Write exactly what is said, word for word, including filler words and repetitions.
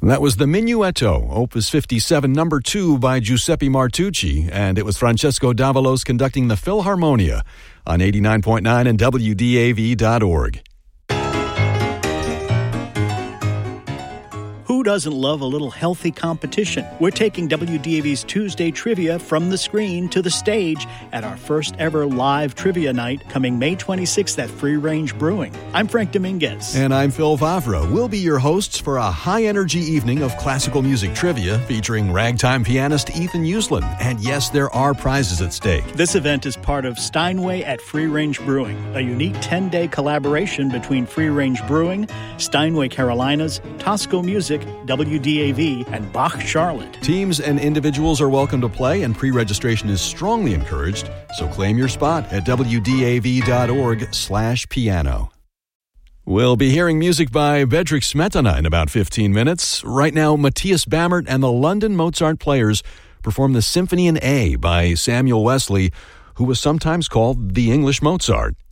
That was the Minuetto, Opus fifty-seven, number two by Giuseppe Martucci, and it was Francesco Davalos conducting the Philharmonia on eighty-nine point nine and W D A V dot org. Who doesn't love a little healthy competition? We're taking W D A V's Tuesday Trivia from the screen to the stage at our first ever live trivia night coming May twenty-sixth at Free Range Brewing. I'm Frank Dominguez. And I'm Phil Favre. We'll be your hosts for a high-energy evening of classical music trivia featuring ragtime pianist Ethan Uslan. And yes, there are prizes at stake. This event is part of Steinway at Free Range Brewing, a unique ten-day collaboration between Free Range Brewing, Steinway Carolinas, Tosco Music, W D A V, and Bach Charlotte. Teams and individuals are welcome to play, and pre-registration is strongly encouraged, so claim your spot at W D A V dot org slash piano. We'll be hearing music by Bedřich Smetana in about fifteen minutes. Right now, Matthias Bammert and the London Mozart Players perform the Symphony in A by Samuel Wesley, who was sometimes called the English Mozart.